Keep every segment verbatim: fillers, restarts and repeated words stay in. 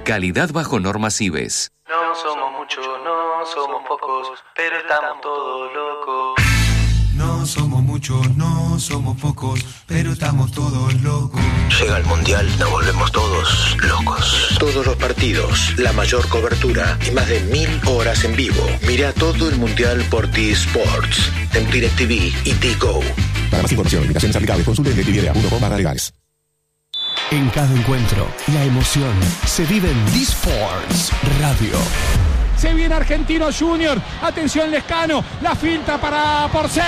Calidad bajo normas I B E S. No somos muchos, no somos pocos, pero estamos todos locos. No somos muchos, no somos pocos, pero estamos todos locos. Llega el Mundial, nos volvemos todos locos. Todos los partidos, la mayor cobertura y más de mil horas en vivo. Mira todo el Mundial por T-Sports, en DirecTV y T-Go. Para más información, limitaciones aplicables, consulte en directv punto com barra legales. En cada encuentro, la emoción se vive en T-Sports Radio. Se viene Argentino Junior. Atención Lescano. La filtra para Porcel.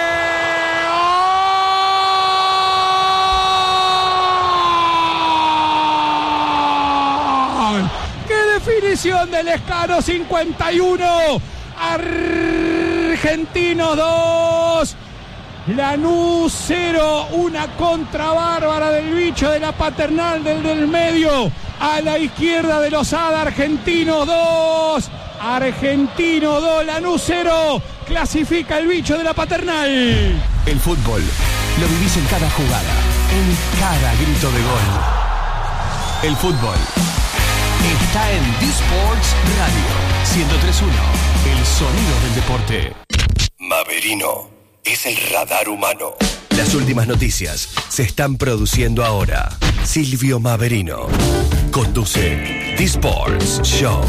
¡Qué definición de Lescano! cincuenta y uno. Argentino dos. Lanús cero. Una contra bárbara del bicho de la Paternal, del del medio. A la izquierda de Lozada. Argentino dos. Argentino dos, Lanús cero, clasifica el bicho de la Paternal. El fútbol lo vivís en cada jugada, en cada grito de gol. El fútbol está en T-Sports Radio ciento tres punto uno, el sonido del deporte. Maverino es el radar humano. Las últimas noticias se están produciendo ahora. Silvio Maverino conduce T-Sports Show.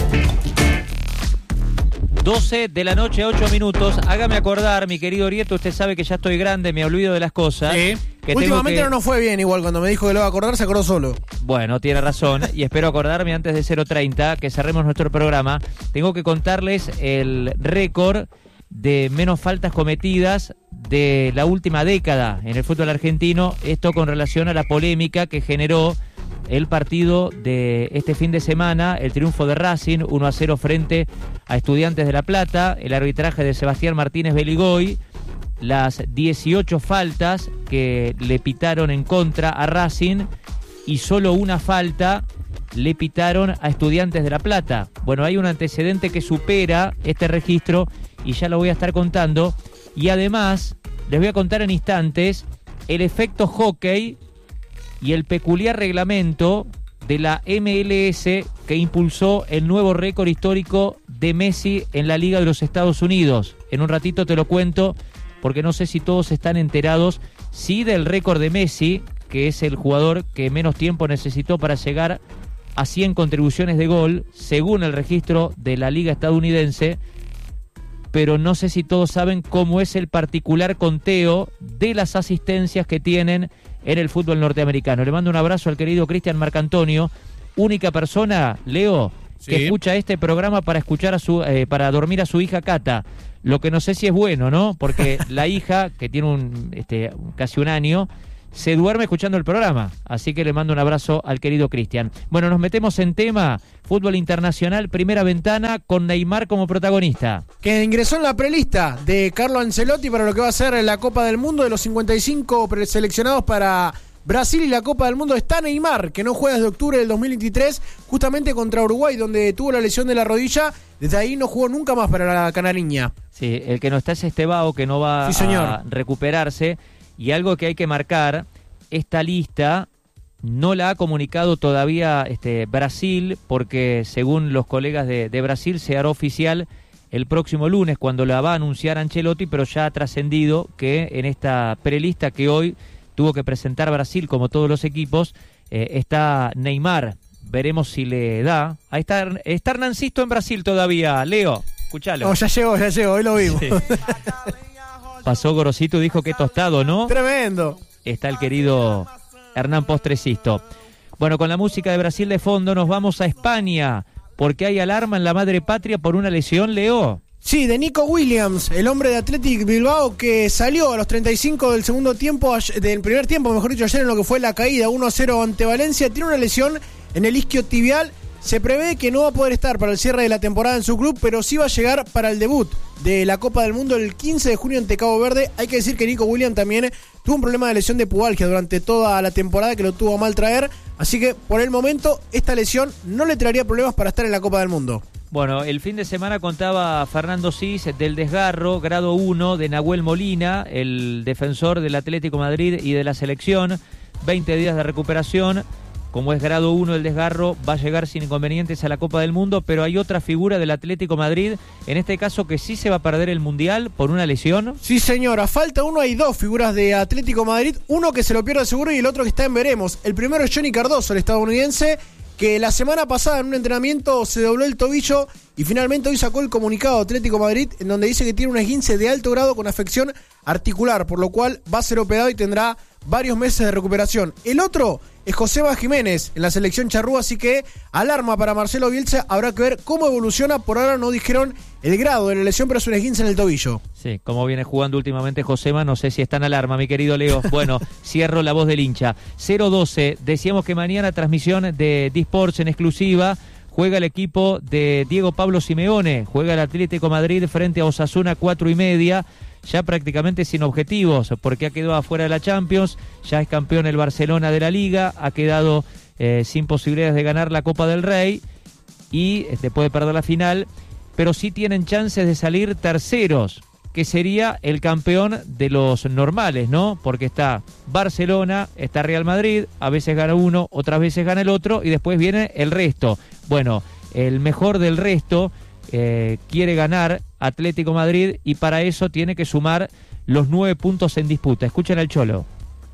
doce de la noche, ocho minutos. Hágame acordar, mi querido Orieto, usted sabe que ya estoy grande, me olvido de las cosas. Sí. Que Últimamente que... no nos fue bien igual, cuando me dijo que lo iba a acordar, se acordó solo. Bueno, tiene razón, y espero acordarme antes de cero treinta, que cerremos nuestro programa. Tengo que contarles el récord de menos faltas cometidas de la última década en el fútbol argentino. Esto con relación a la polémica que generó el partido de este fin de semana, el triunfo de Racing uno a cero frente a Estudiantes de La Plata, el arbitraje de Sebastián Martínez Beligoy, las dieciocho faltas que le pitaron en contra a Racing y solo una falta le pitaron a Estudiantes de La Plata. Bueno, hay un antecedente que supera este registro y ya lo voy a estar contando. Y además, les voy a contar en instantes el efecto hockey y el peculiar reglamento de la M L S que impulsó el nuevo récord histórico de Messi en la Liga de los Estados Unidos. En un ratito te lo cuento, porque no sé si todos están enterados, sí del récord de Messi, que es el jugador que menos tiempo necesitó para llegar a cien contribuciones de gol, según el registro de la Liga estadounidense, pero no sé si todos saben cómo es el particular conteo de las asistencias que tienen en el fútbol norteamericano. Le mando un abrazo al querido Cristian Marcantonio, única persona, Leo, que sí escucha este programa para escuchar a su, eh, para dormir a su hija Cata. Lo que no sé si es bueno, ¿no? Porque la hija, que tiene un este casi un año, se duerme escuchando el programa. Así que le mando un abrazo al querido Cristian. Bueno, nos metemos en tema fútbol internacional, primera ventana, con Neymar como protagonista. Que ingresó en la prelista de Carlo Ancelotti para lo que va a ser la Copa del Mundo. De los cincuenta y cinco preseleccionados para Brasil y la Copa del Mundo está Neymar, que no juega desde octubre del dos mil veintitrés, justamente contra Uruguay, donde tuvo la lesión de la rodilla. Desde ahí no jugó nunca más para la canariña. Sí, el que no está es Estebao, que no va sí, señor. a recuperarse. Y algo que hay que marcar, esta lista no la ha comunicado todavía este, Brasil, porque según los colegas de, de Brasil se hará oficial el próximo lunes, cuando la va a anunciar Ancelotti, pero ya ha trascendido que en esta prelista que hoy tuvo que presentar Brasil, como todos los equipos, eh, está Neymar. Veremos si le da. Ahí está, está Hernancisto en Brasil todavía. Leo, escuchalo. Oh, ya llegó, ya llegó, hoy lo vimos. Sí. Pasó Gorosito y dijo que tostado, ¿no? Tremendo. Está el querido Hernán Postrecisto. Bueno, con la música de Brasil de fondo nos vamos a España, porque hay alarma en la madre patria por una lesión, Leo. Sí, de Nico Williams, el hombre de Athletic Bilbao que salió a los treinta y cinco del segundo tiempo, del primer tiempo, mejor dicho, ayer en lo que fue la caída uno a cero ante Valencia. Tiene una lesión en el isquiotibial. Se prevé que no va a poder estar para el cierre de la temporada en su club, pero sí va a llegar para el debut de la Copa del Mundo el quince de junio ante Cabo Verde. Hay que decir que Nico Williams también tuvo un problema de lesión de pubalgia durante toda la temporada, que lo tuvo a mal traer. Así que por el momento esta lesión no le traería problemas para estar en la Copa del Mundo. Bueno, el fin de semana contaba Fernando Cis del desgarro, grado uno, de Nahuel Molina, el defensor del Atlético de Madrid y de la selección. veinte días de recuperación. como es grado uno el desgarro, va a llegar sin inconvenientes a la Copa del Mundo, pero hay otra figura del Atlético Madrid, en este caso que sí se va a perder el Mundial por una lesión. Sí, señora, falta uno, hay dos figuras de Atlético Madrid, uno que se lo pierde seguro y el otro que está en veremos. El primero es Johnny Cardoso, el estadounidense, que la semana pasada en un entrenamiento se dobló el tobillo y finalmente hoy sacó el comunicado Atlético Madrid en donde dice que tiene un esguince de alto grado con afección articular, por lo cual va a ser operado y tendrá varios meses de recuperación. El otro es Joseba Jiménez en la selección charrúa, así que alarma para Marcelo Bielsa, habrá que ver cómo evoluciona. Por ahora no dijeron el grado de la lesión, pero es un esguince en el tobillo. Sí, como viene jugando últimamente Joseba, no sé si está en alarma, mi querido Leo. Bueno, cierro la voz del hincha. cero doce, decíamos que mañana transmisión de D-Sports en exclusiva. Juega el equipo de Diego Pablo Simeone, juega el Atlético Madrid frente a Osasuna, cuatro y media, ya prácticamente sin objetivos, porque ha quedado afuera de la Champions, ya es campeón el Barcelona de la Liga, ha quedado eh, sin posibilidades de ganar la Copa del Rey y este, puede perder la final, pero sí tienen chances de salir terceros, que sería el campeón de los normales, ¿no? Porque está Barcelona, está Real Madrid, a veces gana uno, otras veces gana el otro, y después viene el resto. Bueno, el mejor del resto eh, quiere ganar Atlético Madrid y para eso tiene que sumar los nueve puntos en disputa. Escuchen al Cholo.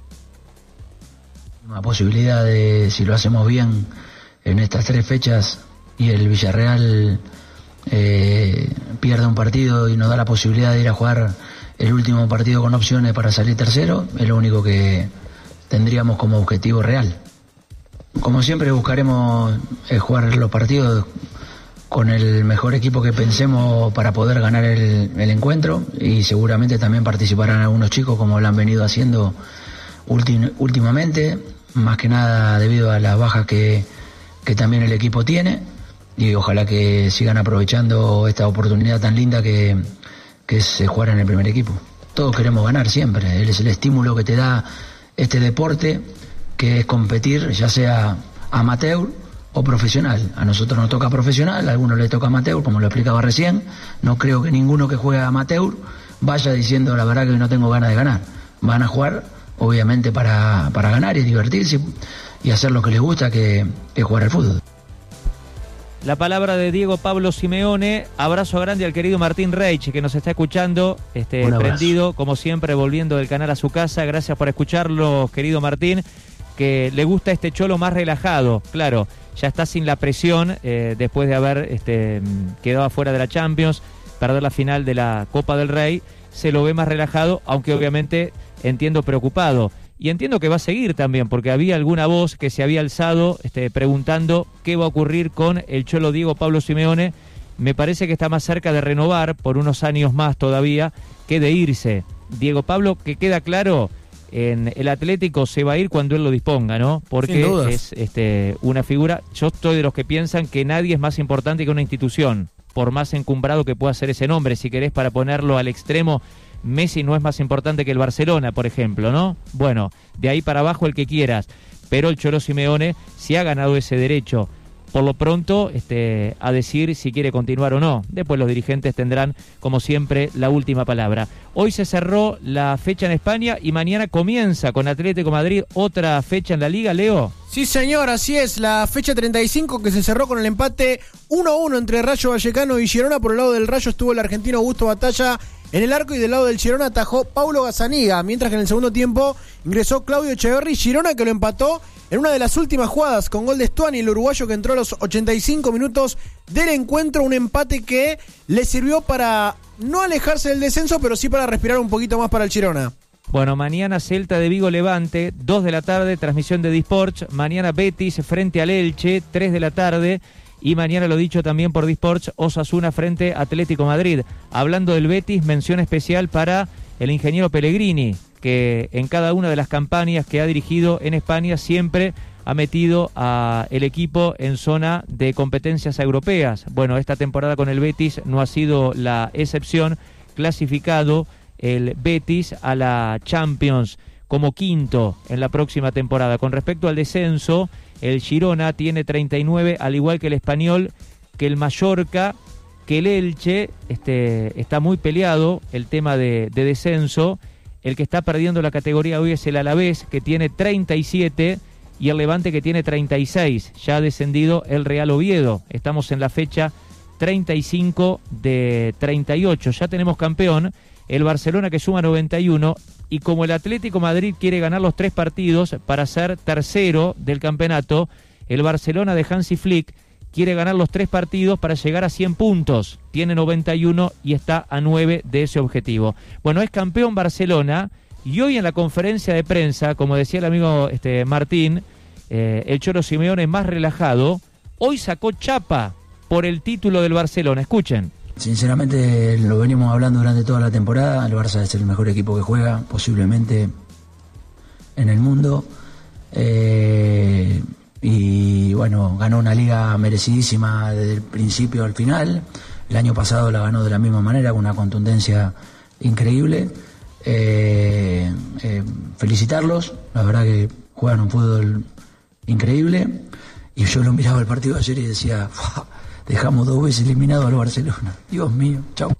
Una posibilidad de, si lo hacemos bien en estas tres fechas y el Villarreal Eh, pierde un partido y nos da la posibilidad de ir a jugar el último partido con opciones para salir tercero, es lo único que tendríamos como objetivo real. Como siempre buscaremos eh, jugar los partidos con el mejor equipo que pensemos para poder ganar el, el encuentro y seguramente también participarán algunos chicos como lo han venido haciendo ultim, últimamente, más que nada debido a las bajas que, que también el equipo tiene. Y ojalá que sigan aprovechando esta oportunidad tan linda que, que es jugar en el primer equipo. Todos queremos ganar siempre, es el estímulo que te da este deporte, que es competir, ya sea amateur o profesional. A nosotros nos toca profesional, a algunos les toca amateur, como lo explicaba recién. No creo que ninguno que juegue amateur vaya diciendo la verdad que no tengo ganas de ganar. Van a jugar, obviamente, para, para ganar y divertirse y hacer lo que les gusta, que es jugar al fútbol. La palabra de Diego Pablo Simeone. Abrazo grande al querido Martín Reich, que nos está escuchando, este, prendido, como siempre, volviendo del canal a su casa. Gracias por escucharlo, querido Martín, que le gusta este Cholo más relajado. Claro, ya está sin la presión, eh, después de haber este, quedado afuera de la Champions, perder la final de la Copa del Rey, se lo ve más relajado, aunque obviamente entiendo preocupado. Y entiendo que va a seguir también, porque había alguna voz que se había alzado este, preguntando qué va a ocurrir con el Cholo Diego Pablo Simeone. Me parece que está más cerca de renovar por unos años más todavía que de irse. Diego Pablo, que queda claro, en el Atlético se va a ir cuando él lo disponga, ¿no? Porque es este, una figura. Yo estoy de los que piensan que nadie es más importante que una institución, por más encumbrado que pueda ser ese nombre. Si querés, para ponerlo al extremo, Messi no es más importante que el Barcelona, por ejemplo, ¿no? Bueno, de ahí para abajo el que quieras, pero el Cholo Simeone se ha ganado ese derecho, por lo pronto, este, a decir si quiere continuar o no. Después los dirigentes tendrán, como siempre, la última palabra. Hoy se cerró la fecha en España y mañana comienza con Atlético Madrid otra fecha en la Liga, Leo. Sí, señor, así es, la fecha treinta y cinco que se cerró con el empate uno a uno entre Rayo Vallecano y Girona. Por el lado del Rayo estuvo el argentino Augusto Batalla en el arco y del lado del Girona atajó Paulo Gazzaniga, mientras que en el segundo tiempo ingresó Claudio Echeverri. Girona que lo empató en una de las últimas jugadas con gol de Stuani, el uruguayo, que entró a los ochenta y cinco minutos del encuentro. Un empate que le sirvió para no alejarse del descenso, pero sí para respirar un poquito más para el Girona. Bueno, mañana Celta de Vigo Levante, dos de la tarde, transmisión de D-Sports. Mañana Betis frente al Elche, tres de la tarde. Y mañana, lo dicho también por D-Sports, Osasuna frente a Atlético Madrid. Hablando del Betis, mención especial para el ingeniero Pellegrini, que en cada una de las campañas que ha dirigido en España siempre ha metido a el equipo en zona de competencias europeas. Bueno, esta temporada con el Betis no ha sido la excepción, clasificado el Betis a la Champions como quinto en la próxima temporada. Con respecto al descenso, el Girona tiene treinta y nueve, al igual que el Español, que el Mallorca, que el Elche. Este, está muy peleado el tema de, de descenso. El que está perdiendo la categoría hoy es el Alavés, que tiene treinta y siete, y el Levante que tiene treinta y seis. Ya ha descendido el Real Oviedo. Estamos en la fecha treinta y cinco de treinta y ocho. Ya tenemos campeón, el Barcelona, que suma noventa y uno, y como el Atlético Madrid quiere ganar los tres partidos para ser tercero del campeonato, el Barcelona de Hansi Flick quiere ganar los tres partidos para llegar a cien puntos. Tiene noventa y uno y está a nueve de ese objetivo. Bueno, es campeón Barcelona, y hoy en la conferencia de prensa, como decía el amigo este, Martín, eh, el Cholo Simeone más relajado, hoy sacó chapa por el título del Barcelona. Escuchen. Sinceramente lo venimos hablando durante toda la temporada. El Barça es el mejor equipo que juega posiblemente en el mundo. Eh, y bueno, ganó una liga merecidísima desde el principio al final. El año pasado la ganó de la misma manera, con una contundencia increíble. Eh, eh, felicitarlos, la verdad que juegan un fútbol increíble. Y yo lo miraba el partido de ayer y decía, dejamos dos veces eliminado al Barcelona. Dios mío, chau.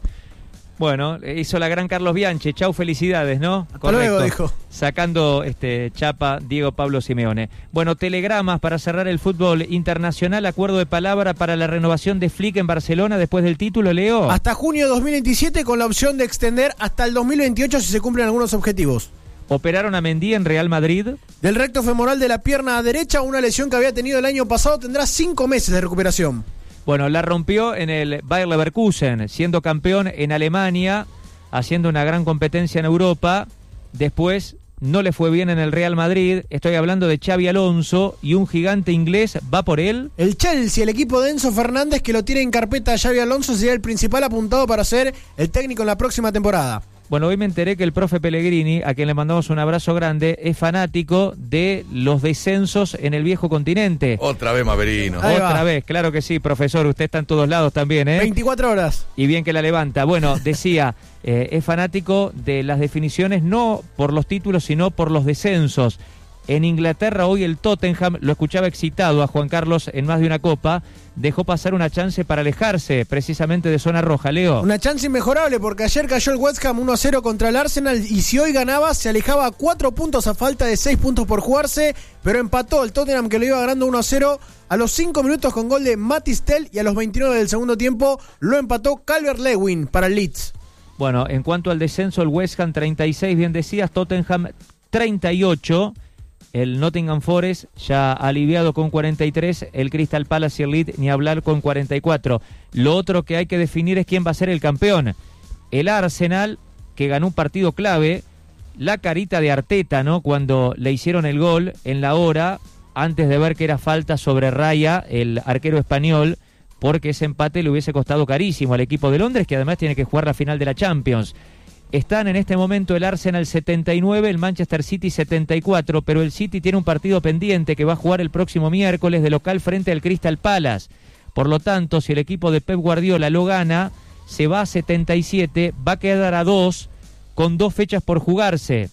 Bueno, hizo la gran Carlos Bianchi. Chau, felicidades, ¿no? Hasta luego, dijo. Sacando este chapa Diego Pablo Simeone. Bueno, telegramas para cerrar el fútbol internacional. Acuerdo de palabra para la renovación de Flick en Barcelona después del título, Leo. Hasta junio de dos mil veintisiete, con la opción de extender hasta el dos mil veintiocho si se cumplen algunos objetivos. Operaron a Mendy en Real Madrid. Del recto femoral de la pierna derecha, una lesión que había tenido el año pasado, tendrá cinco meses de recuperación. Bueno, la rompió en el Bayer Leverkusen, siendo campeón en Alemania, haciendo una gran competencia en Europa. Después no le fue bien en el Real Madrid. Estoy hablando de Xabi Alonso, y un gigante inglés va por él. El Chelsea, el equipo de Enzo Fernández, que lo tiene en carpeta a Xabi Alonso, sería el principal apuntado para ser el técnico en la próxima temporada. Bueno, hoy me enteré que el profe Pellegrini, a quien le mandamos un abrazo grande, es fanático de los descensos en el viejo continente. Otra vez, Maverino. Ahí Otra va. vez, claro que sí, profesor, usted está en todos lados también, ¿eh? veinticuatro horas. Y bien que la levanta. Bueno, decía, eh, es fanático de las definiciones no por los títulos, sino por los descensos. En Inglaterra hoy el Tottenham, lo escuchaba excitado a Juan Carlos en más de una copa, dejó pasar una chance para alejarse precisamente de zona roja, Leo. Una chance inmejorable, porque ayer cayó el West Ham uno a cero contra el Arsenal, y si hoy ganaba se alejaba a cuatro puntos a falta de seis puntos por jugarse, pero empató el Tottenham, que lo iba ganando uno a cero a los cinco minutos con gol de Matis Tel, y a los veintinueve del segundo tiempo lo empató Calvert-Lewin para el Leeds. Bueno, en cuanto al descenso, el West Ham treinta y seis, bien decías, Tottenham treinta y ocho. El Nottingham Forest ya aliviado con cuarenta y tres, el Crystal Palace y el Leeds ni hablar con cuarenta y cuatro. Lo otro que hay que definir es quién va a ser el campeón. El Arsenal, que ganó un partido clave, la carita de Arteta, ¿no? Cuando le hicieron el gol en la hora, antes de ver que era falta sobre Raya, el arquero español, porque ese empate le hubiese costado carísimo al equipo de Londres, que además tiene que jugar la final de la Champions. Están en este momento el Arsenal setenta y nueve, el Manchester City setenta y cuatro, pero el City tiene un partido pendiente que va a jugar el próximo miércoles de local frente al Crystal Palace. Por lo tanto, si el equipo de Pep Guardiola lo gana, se va a setenta y siete, va a quedar a dos, con dos fechas por jugarse.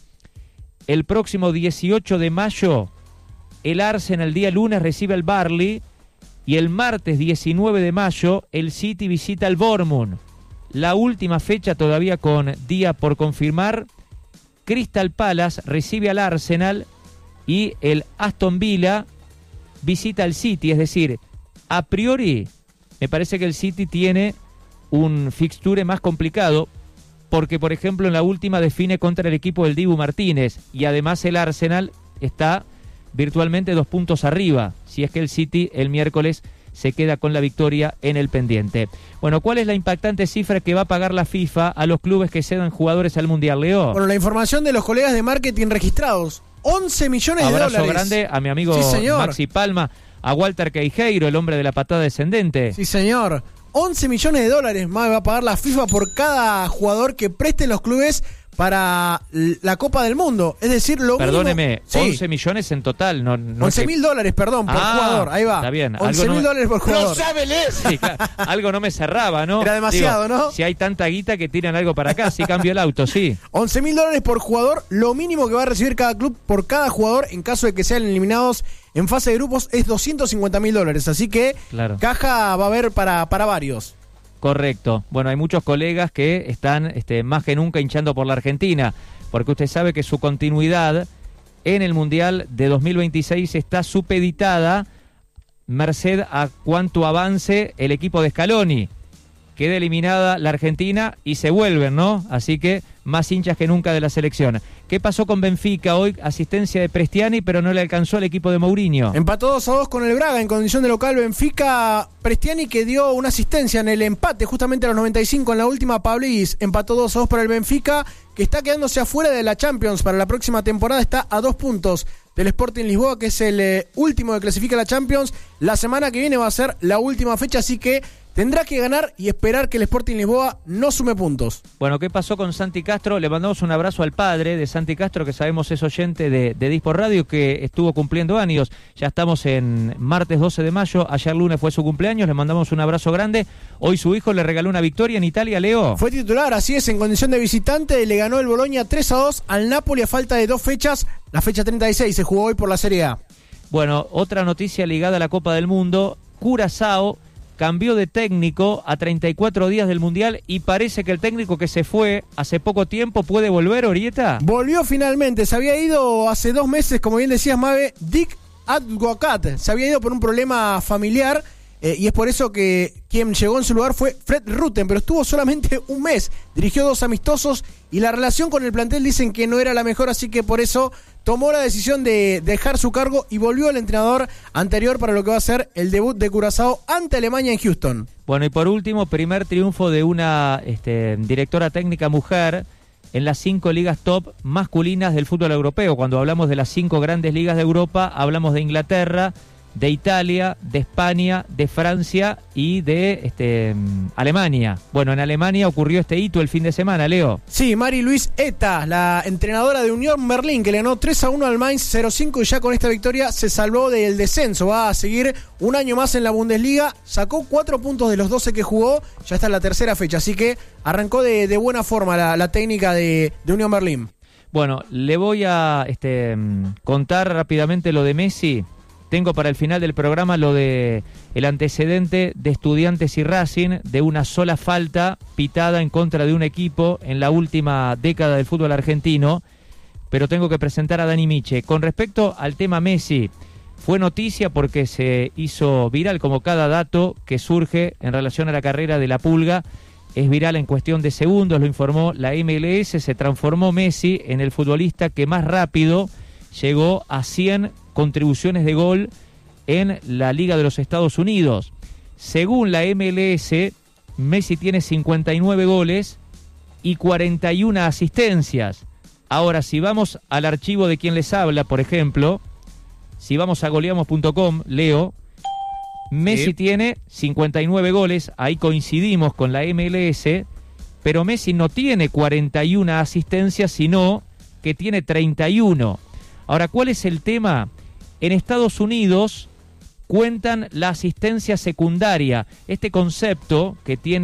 El próximo dieciocho de mayo, el Arsenal día lunes recibe al Burnley, y el martes diecinueve de mayo, el City visita al Bournemouth. La última fecha todavía con día por confirmar, Crystal Palace recibe al Arsenal y el Aston Villa visita al City. Es decir, a priori me parece que el City tiene un fixture más complicado porque, por ejemplo, en la última define contra el equipo del Dibu Martínez, y además el Arsenal está virtualmente dos puntos arriba, si es que el City el miércoles se queda con la victoria en el pendiente. Bueno, ¿cuál es la impactante cifra que va a pagar la FIFA a los clubes que cedan jugadores al Mundial, Leo? Bueno, la información de los colegas de marketing registrados, once millones de dólares. Abrazo grande a mi amigo sí, Maxi Palma, a Walter Queijeiro, el hombre de la patada descendente. Sí, señor. once millones de dólares más va a pagar la FIFA por cada jugador que presten los clubes para la Copa del Mundo. Es decir, lo Perdóneme, mínimo, sí. once millones en total. No, no once mil dólares, perdón, por ah, jugador. Ahí va. Está bien. once mil no dólares por jugador. ¡No sabe leer! Sí, claro, algo no me cerraba, ¿no? Era demasiado, Digo, ¿no? Si hay tanta guita que tiran algo para acá, si cambio el auto, sí. once mil dólares por jugador, lo mínimo que va a recibir cada club por cada jugador en caso de que sean eliminados en fase de grupos es doscientos cincuenta mil dólares. Así que claro, caja va a haber para, para varios. Correcto. Bueno, hay muchos colegas que están este, más que nunca hinchando por la Argentina, porque usted sabe que su continuidad en el Mundial de dos mil veintiséis está supeditada merced a cuánto avance el equipo de Scaloni. Queda eliminada la Argentina y se vuelven, ¿no? Así que más hinchas que nunca de la selección. ¿Qué pasó con Benfica hoy? Asistencia de Prestiani, pero no le alcanzó al equipo de Mourinho. Empató dos a dos con el Braga en condición de local Benfica. Prestiani, que dio una asistencia en el empate justamente a los noventa y cinco en la última. Pablis empató dos a dos para el Benfica, que está quedándose afuera de la Champions para la próxima temporada. Está a dos puntos del Sporting Lisboa, que es el eh, último que clasifica a la Champions. La semana que viene va a ser la última fecha, así que tendrá que ganar y esperar que el Sporting Lisboa no sume puntos. Bueno, ¿qué pasó con Santi Castro? Le mandamos un abrazo al padre de Santi Castro, que sabemos es oyente de, de Dispor Radio, que estuvo cumpliendo años. Ya estamos en martes doce de mayo, ayer lunes fue su cumpleaños, le mandamos un abrazo grande. Hoy su hijo le regaló una victoria en Italia, Leo. Fue titular, así es, en condición de visitante, le ganó el Bologna tres a dos al Napoli a falta de dos fechas. La fecha treinta y seis se jugó hoy por la Serie A. Bueno, otra noticia ligada a la Copa del Mundo. Curazao cambió de técnico a treinta y cuatro días del Mundial y parece que el técnico que se fue hace poco tiempo puede volver, Orieta. Volvió finalmente, se había ido hace dos meses, como bien decías, Mabe, Dick Advocat. Se había ido por un problema familiar eh, y es por eso que quien llegó en su lugar fue Fred Rutten, pero estuvo solamente un mes, dirigió dos amistosos y la relación con el plantel dicen que no era la mejor, así que por eso tomó la decisión de dejar su cargo y volvió al entrenador anterior para lo que va a ser el debut de Curazao ante Alemania en Houston. Bueno, y por último, primer triunfo de una este, directora técnica mujer en las cinco ligas top masculinas del fútbol europeo. Cuando hablamos de las cinco grandes ligas de Europa, hablamos de Inglaterra, de Italia, de España, de Francia y de este, Alemania. Bueno, en Alemania ocurrió este hito el fin de semana, Leo. Sí, Mari-Louise Eta, la entrenadora de Unión Berlín, que le ganó tres a uno al Mainz cero cinco y ya con esta victoria se salvó del descenso. Va a seguir un año más en la Bundesliga, sacó cuatro puntos de los doce que jugó, ya está en la tercera fecha, así que arrancó de, de buena forma la, la técnica de, de Unión Berlín. Bueno, le voy a este, contar rápidamente lo de Messi. Tengo para el final del programa lo de el antecedente de Estudiantes y Racing, de una sola falta pitada en contra de un equipo en la última década del fútbol argentino, pero tengo que presentar a Dani Miche. Con respecto al tema Messi, fue noticia porque se hizo viral, como cada dato que surge en relación a la carrera de la Pulga, es viral en cuestión de segundos, lo informó la M L S, se transformó Messi en el futbolista que más rápido llegó a cien contribuciones de gol en la Liga de los Estados Unidos. Según la M L S, Messi tiene cincuenta y nueve goles y cuarenta y una asistencias. Ahora, si vamos al archivo de quien les habla, por ejemplo, si vamos a goleamos punto com, Leo, Messi sí. tiene cincuenta y nueve goles, ahí coincidimos con la M L S, pero Messi no tiene cuarenta y una asistencias, sino que tiene treinta y uno. Ahora, ¿cuál es el tema? En Estados Unidos cuentan la asistencia secundaria, este concepto que tiene